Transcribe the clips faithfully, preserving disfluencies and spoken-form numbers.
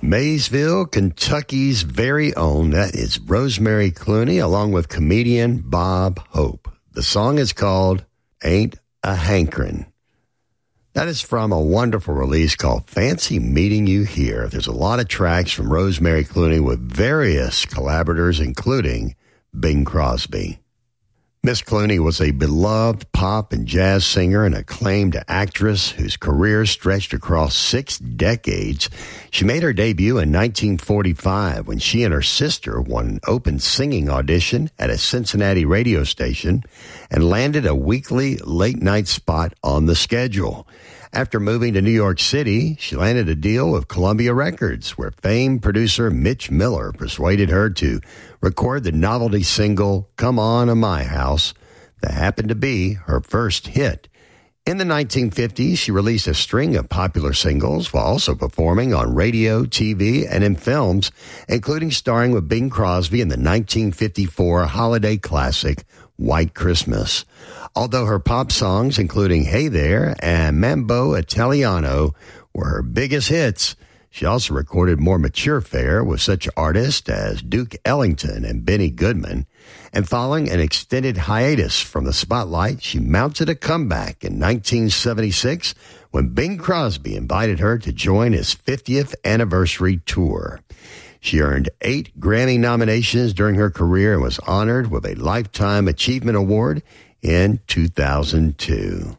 Maysville, Kentucky's very own. That is Rosemary Clooney, along with comedian Bob Hope. The song is called Ain't a Hankerin'. That is from a wonderful release called Fancy Meeting You Here. There's a lot of tracks from Rosemary Clooney with various collaborators, including Bing Crosby. Miss Clooney was a beloved pop and jazz singer and acclaimed actress whose career stretched across six decades. She made her debut in nineteen forty-five when she and her sister won an open singing audition at a Cincinnati radio station and landed a weekly late-night spot on the schedule. After moving to New York City, she landed a deal with Columbia Records, where famed producer Mitch Miller persuaded her to record the novelty single Come On to My House that happened to be her first hit. In the nineteen fifties, she released a string of popular singles while also performing on radio, T V, and in films, including starring with Bing Crosby in the nineteen fifty-four holiday classic White Christmas. Although her pop songs, including Hey There and Mambo Italiano, were her biggest hits, she also recorded more mature fare with such artists as Duke Ellington and Benny Goodman. And following an extended hiatus from the spotlight, she mounted a comeback in nineteen seventy-six when Bing Crosby invited her to join his fiftieth anniversary tour. She earned eight Grammy nominations during her career and was honored with a Lifetime Achievement Award in two thousand two.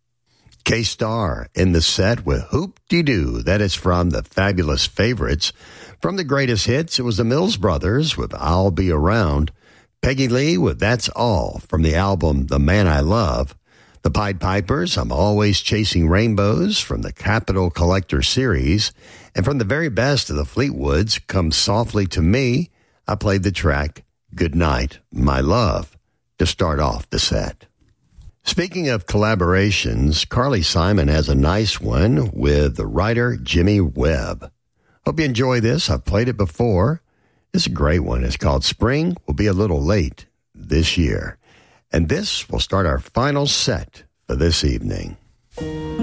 K-Star in the set with Hoop-Dee-Doo. That is from the Fabulous Favorites. From the greatest hits, it was the Mills Brothers with I'll Be Around. Peggy Lee with That's All from the album The Man I Love. The Pied Pipers, I'm Always Chasing Rainbows from the Capitol Collector series. And from the very best of the Fleetwoods, Come Softly to Me, I played the track Good Night, My Love to start off the set. Speaking of collaborations, Carly Simon has a nice one with the writer Jimmy Webb. Hope you enjoy this. I've played it before. It's a great one. It's called Spring Will Be a Little Late This Year. And this will start our final set for this evening.